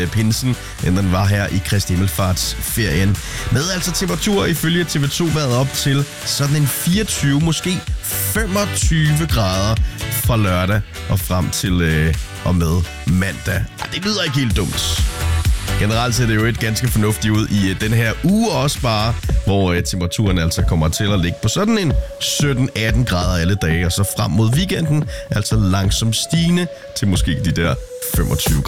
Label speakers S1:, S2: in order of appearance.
S1: pinsen, end den var her i Kristi Himmelfartsferien. Med altså temperaturer ifølge TV2 været op til sådan en 24, måske 25 grader fra lørdag og frem til og med mandag. Det lyder ikke helt dumt. Generelt ser det jo et ganske fornuftigt ud i den her uge også bare, hvor temperaturen altså kommer til at ligge på sådan en 17-18 grader alle dage, og så frem mod weekenden altså langsomt stigende til måske de der 25